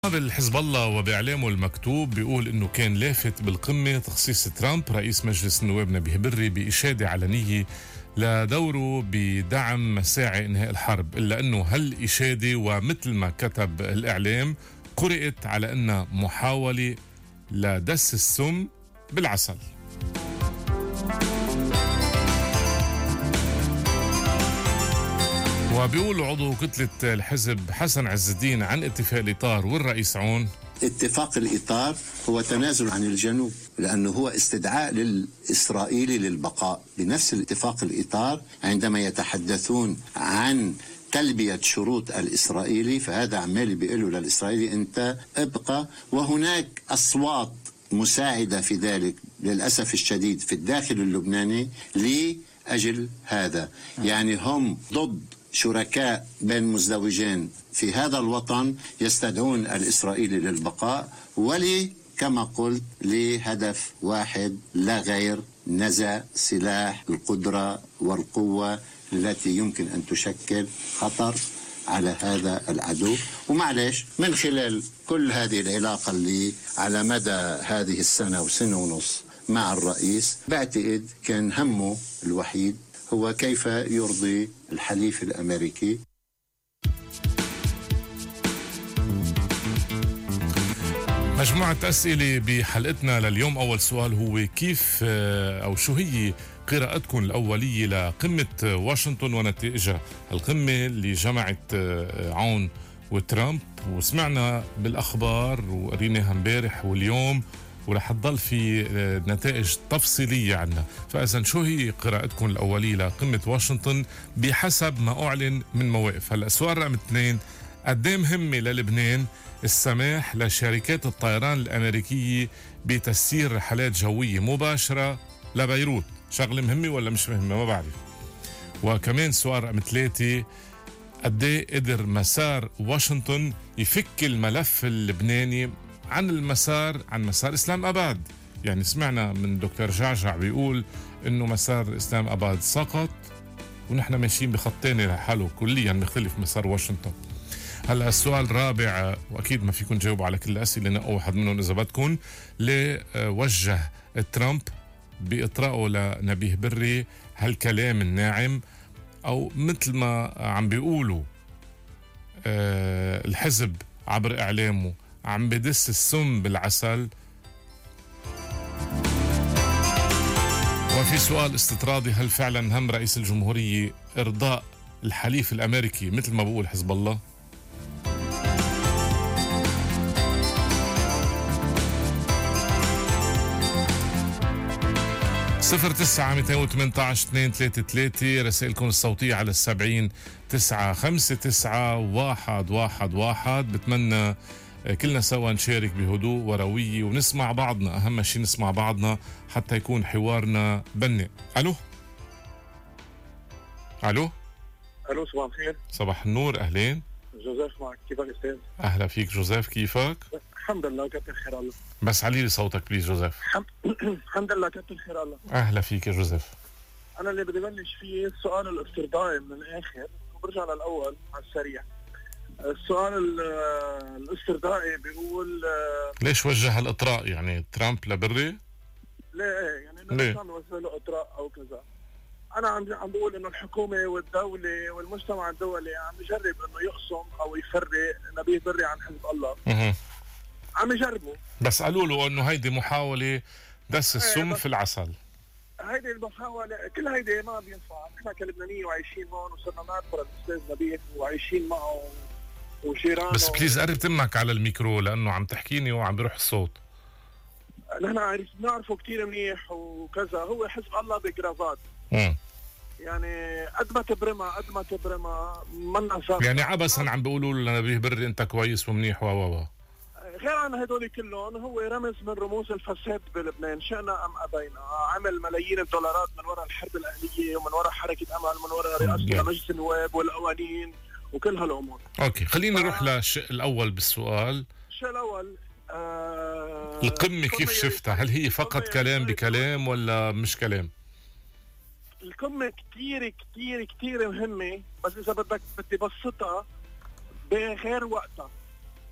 بالحزب الله وبإعلامه المكتوب بيقول إنه كان لافت بالقمة تخصيص ترامب رئيس مجلس النواب نبيه بري بإشادة علنية لدوره بدعم مساعي إنهاء الحرب، إلا أنه هالإشادة ومثل ما كتب الإعلام قرأت على أنها محاولة لدس السم بالعسل. وبيقول عضو كتلة الحزب حسن عز الدين عن اتفاق الإطار والرئيس عون: اتفاق الإطار هو تنازل عن الجنوب، لأنه هو استدعاء للإسرائيلي للبقاء. بنفس الاتفاق الإطار عندما يتحدثون عن تلبية شروط الإسرائيلي، فهذا عمال بيقولوا للإسرائيلي أنت ابقى، وهناك أصوات مساعدة في ذلك للأسف الشديد في الداخل اللبناني لأجل هذا. يعني هم ضد شركاء بين مزدوجين في هذا الوطن يستدعون الإسرائيلي للبقاء، كما قلت لهدف واحد لا غير: نزع سلاح القدرة والقوة التي يمكن أن تشكل خطر على هذا العدو. ومعلش من خلال كل هذه العلاقة اللي على مدى هذه السنة وسنة ونص مع الرئيس، بعتقد كان همه الوحيد هو كيف يرضي الحليف الأمريكي. مجموعة أسئلة بحلقتنا لليوم. أول سؤال هو: كيف أو شو هي قراءتكم الأولية لقمة واشنطن ونتائجها؟ القمة اللي جمعت عون وترامب، وسمعنا بالأخبار وقريناها امبارح واليوم، ورح تضل في نتائج تفصيلية عنها. فإذا شو هي قراءتكم الأولية لقمة واشنطن بحسب ما أعلن من مواقف؟ هلا سؤال رقم 2: قديه مهمة للبنان السماح لشركات الطيران الأمريكية بتسيير رحلات جوية مباشرة لبيروت؟ شغلة مهمة ولا مش مهمة؟ ما بعرف. وكمان سؤال رقم 3: قديه قدر مسار واشنطن يفك الملف اللبناني عن مسار إسلام أباد؟ يعني سمعنا من دكتور جعجع بيقول إنه مسار إسلام أباد سقط ونحن ماشيين بخط تاني لحاله كليا مختلف مسار واشنطن. هلا السؤال الرابع، واكيد ما فيكم تجاوبوا على كل الاسئله، نقوا واحد منهم اذا بدكم. ليه وجه ترامب باطرائه لنبيه بري هالكلام الناعم، او مثل ما عم بيقولوا الحزب عبر اعلامه عم بدس السم بالعسل؟ وفي سؤال استطرادي: هل فعلا هم رئيس الجمهورية ارضاء الحليف الامريكي مثل ما بقول حزب الله؟ 09-218-233 رسائلكم الصوتية على 70-959-111. بتمنى كلنا سوا نشارك بهدوء وروية ونسمع بعضنا، أهم شيء نسمع بعضنا حتى يكون حوارنا بناء. ألو ألو ألو، صباح الخير. صباح النور، أهلين. جوزيف معك، كيفك أستاذ؟ أهلا فيك جوزيف، كيفك؟ الحمد لله كتر خير الله. بس علي لي صوتك بليز جوزيف. الحمد لله كتر خير الله. أهلا فيك يا جوزيف. أنا اللي بدي بلش فيه السؤال الافتراضي من الآخر، وبرجع للأول على السريع. السؤال الافتراضي بيقول ليش وجه الإطراء يعني ترامب لبري؟ ليه يعني ليش عم يوجه له إطراء أو كذا؟ أنا عم بقول إنه الحكومة والدولة والمجتمع الدولي عم يجرب إنه يقسم أو يفرق نبيه بري عن حزب الله. عم يجربوا، بس قالوا له إنه هيدي محاولة دس السم في العسل. هيدي المحاولة كل هيدي ما بينفع. نحن كلبنانية وعايشين هون وصرنا نعرف الأستاذ نبيه وعايشين معه وجيرانه. بس بليز قرب تمك على الميكرو لأنه عم تحكيني وعم بيروح الصوت. نحن نعرفه كتير منيح وكذا. هو حزب الله بجرافات. يعني قد ما تبرمها منا صار. يعني عبثا عم بيقولوا لنبيه بري أنت كويس ومنيح غير عن هدول كلهم هو رمز من رموز الفساد بلبنان، شئنا أم أبينا. عمل ملايين الدولارات من وراء الحرب الأهلية ومن وراء حركة أمل، من وراء رئاسة مجلس النواب والقوانين وكل هالأمور. أوكي، خلينا نروح للشيء الأول بالسؤال. الشيء الأول القمة كيف شفتها؟ هل هي فقط كلام بكلام ولا مش كلام؟ القمة كتير كتير كتير مهمة، بس إذا بدي بسطها بغير وقتها.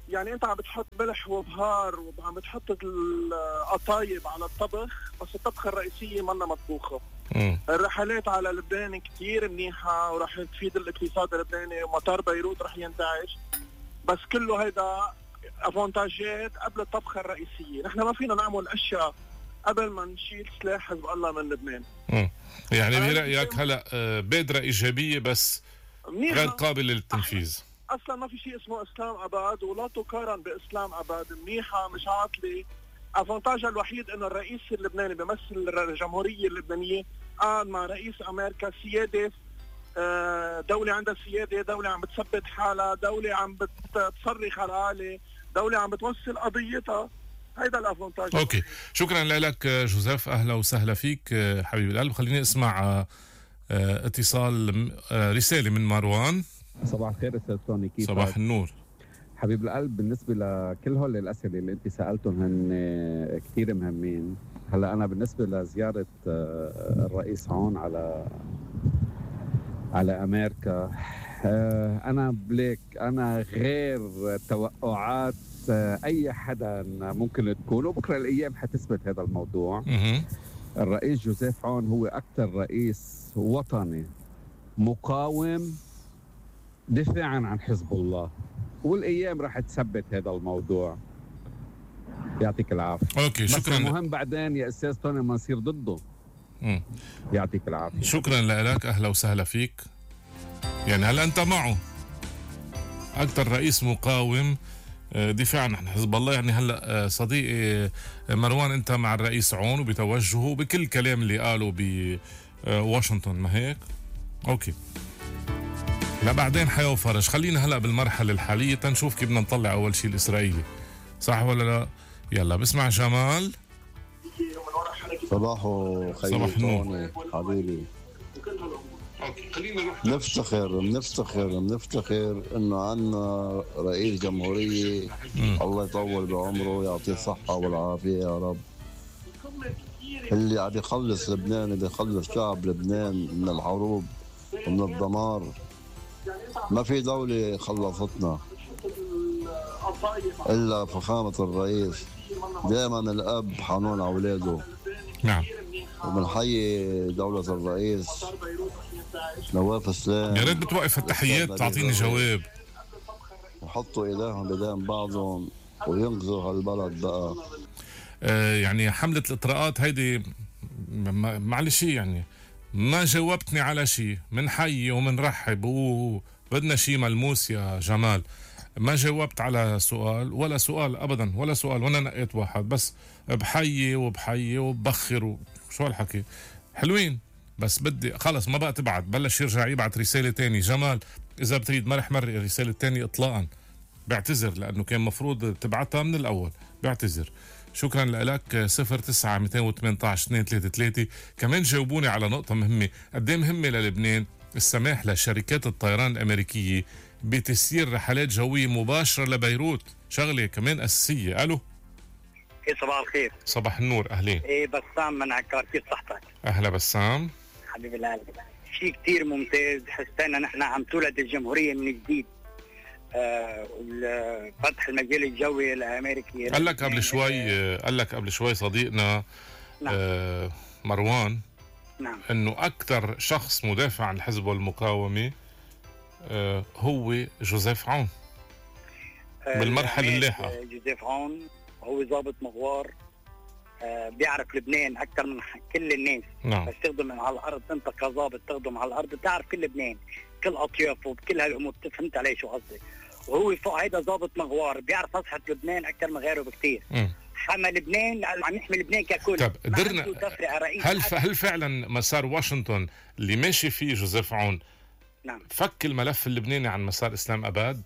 يعني انت عم بتحط ملح وبهار وعم بتحط القطايب على الطبخ، بس الطبخه الرئيسيه منا مطبوخه. الرحلات على لبنان كتير منيحه وراح تفيد الاقتصاد اللبناني، ومطار بيروت راح ينتعش، بس كله هيدا افونتاجات قبل الطبخه الرئيسيه. نحن ما فينا نعمل اشياء قبل ما نشيل سلاح حزب الله من لبنان. يعني برايك هلا بادره ايجابيه بس غير قابله للتنفيذ. اصلا ما في شيء اسمه اسلام اباد ولا تقارن باسلام اباد. منيحه مش عاطله. افونتاجها الوحيد انه الرئيس اللبناني بيمثل الجمهوريه اللبنانيه، قاعد مع رئيس امريكا، سياده، دولة عندها سيادة، دولة عم بتثبت حالها، دولة عم بتصرخ على العالي، دولة عم بتوصل قضيتها. هيدا الافونتاج. اوكي، شكرا لك جوزيف، اهلا وسهلا فيك حبيب القلب. خليني اسمع اتصال، رسالة من مروان. صباح الخير استاذ توني، كيف صباح النور حبيب القلب. بالنسبة لكل هول الأسئلة اللي أنت سألتهم هن كتير مهمين. هلا أنا بالنسبة لزيارة الرئيس عون على أمريكا، أنا بليك أنا غير توقعات أي حدا ممكن تكون، وبكرة الأيام حتثبت هذا الموضوع. الرئيس جوزيف عون هو أكثر رئيس وطني مقاوم دفاعا عن حزب الله، والايام راح تثبت هذا الموضوع. يعطيك العافيه. اوكي، شكرا. بس المهم بعدين يا استاذ توني ما نصير ضده. يعطيك العافيه. شكرا لك، اهلا وسهلا فيك. يعني هلا انت معه اكثر رئيس مقاوم دفاعا عن حزب الله. يعني هلا صديقي مروان، انت مع الرئيس عون وبتوجهه بكل كلام اللي قاله بواشنطن، ما هيك؟ اوكي، لا بعدين حياة وفرج. خلينا هلا بالمرحلة الحالية تنشوف كيف بدنا نطلع أول شيء الإسرائيلي، صح ولا لا؟ يلا بسمع جمال. صباحو خير. صباح النور حبيبي. بنفتخر انه عندنا رئيس جمهورية الله يطول بعمره ويعطيه الصحة والعافية يا رب، اللي عم يخلص لبنان، بيخلص شعب لبنان من الحروب ومن الدمار. ما في دولة خلصتنا إلا فخامة الرئيس. دائما الأب حنون على أولاده. نعم، وبنحيي دولة الرئيس نواف سلام. يا ريت بتوقف التحيات تعطيني جواب. وحطوا إيديهم بدين بعضهم وينقذوا هالبلد بقى. يعني حملة الإطراءات هيدي معلش، يعني ما جاوبتني على شيء. منحيي ومنرحب وبدنا شيء ملموس يا جمال. ما جاوبت على سؤال ولا سؤال أبدا، ولا سؤال، وانا نقيت واحد بس. بحيي وببخر شو هالحكي. حلوين، بس بدي خلص ما بقى تبعت. بلش يرجع يبعت رسالة تاني. جمال إذا بتريد ما رح مرق الرسالة التانية إطلاقا. بعتذر لأنه كان مفروض تبعتها من الأول. بعتذر. شكرا لك. 09-218-233. كمان جاوبوني على نقطة مهمة. قد ايه مهمة للبنان السماح لشركات الطيران الأمريكية بتسيير رحلات جوية مباشرة لبيروت. شغلة كمان أساسية. ألو، صباح الخير. صباح النور، أهلين. بسام من عكار، كيف صحتك؟ أهلا بسام. حبيبي القلب، شيء كتير ممتاز. حسينا نحن عم تولد الجمهورية من جديد. فتح المجال الجوي الامريكي. قال لك قبل شوي صديقنا نعم. مروان، نعم، انه اكثر شخص مدافع عن الحزب والمقاومه هو جوزيف عون بالمرحله اللاحقه. جوزيف عون هو ضابط مغوار، بيعرف لبنان اكثر من كل الناس. نعم. بس تخدم على الارض، انت كضابط تخدم على الارض بتعرف كل لبنان، كل اطيافه، بكل هالامور. فهمت علي شو قصدي؟ وهو فوق هيدا ضابط مغوار، بيعرف مصلحة لبنان اكثر من غيره بكثير. حمى لبنان، عم يحمي لبنان ككل. طب قدرنا، هل فعلا مسار واشنطن اللي ماشي فيه جوزيف عون نعم فك الملف اللبناني عن مسار اسلام اباد؟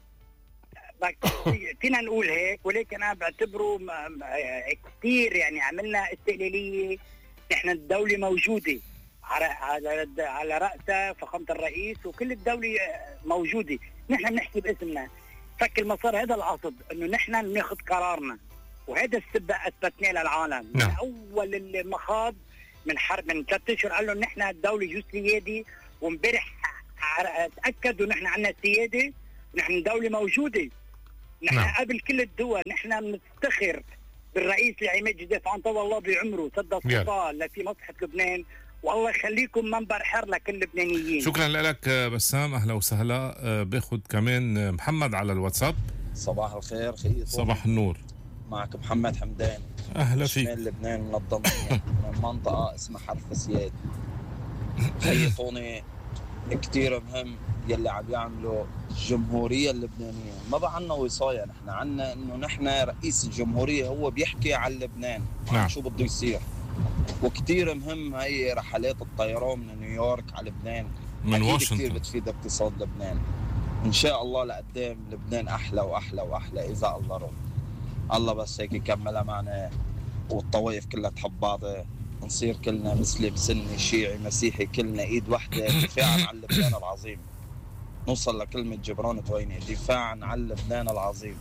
فينا نقول هيك، ولكن انا بعتبره كثير يعني عملنا استقلاليه. نحن الدوله موجوده على رأسها فخامة الرئيس، وكل الدولة موجودة. نحن بنحكي باسمنا. فك المسار، هذا القصد، انه نحن ناخذ قرارنا، وهذا السبب اثبتناه للعالم. نعم. من اول المخاض من حرب من 3 اشهر قال له نحن الدولة جو سيادة، وامبارح تاكدوا نحن عندنا سيادة، نحن دولة موجودة. نحن قبل كل الدول نحن بنفتخر بالرئيس اللي عماد جديف عن طول الله بعمره سد الخطى التي مصلحة لبنان، والله يخليكم منبر حر لكل اللبنانيين. شكرا لك بسام، اهلا وسهلا. باخذ كمان محمد على الواتساب. صباح الخير خيي. صباح النور، معك محمد حمدان. اهلا فيك. شمال لبنان من الضمية من منطقة اسمها حرف سياد. خيطوني كتير مهم يلي عم يعملوا الجمهورية اللبنانية. ما بقى عنا وصاية، نحن عنا انه نحن رئيس الجمهورية هو بيحكي عن لبنان نعم. شو بده يصير. وكتير مهم هي رحلات الطيران من نيويورك على لبنان من واشنطن، كتير بتفيد اقتصاد لبنان. ان شاء الله لقدام لبنان احلى واحلى واحلى اذا الله رضى. الله بس هيك يكملها معنا والطوائف كلها تحب بعضها، نصير كلنا مسلم سني شيعي مسيحي كلنا ايد واحدة دفاعا عن لبنان العظيم. نوصل لكلمة جبران تويني، دفاعا عن لبنان العظيم.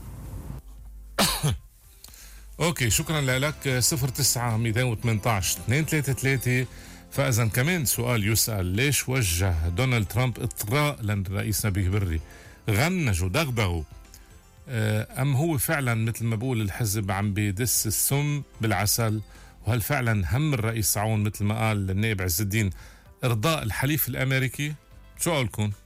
اوكي شكرا لك. 09 218 233. فاذا كمان سؤال يسأل: ليش وجه دونالد ترامب اطراء للرئيس نبيه بري؟ غنجوا دغدغوا ام هو فعلا مثل ما بقول الحزب عم بيدس السم بالعسل؟ وهل فعلا هم الرئيس عون مثل ما قال النائب عز الدين ارضاء الحليف الامريكي؟ شو قولكم؟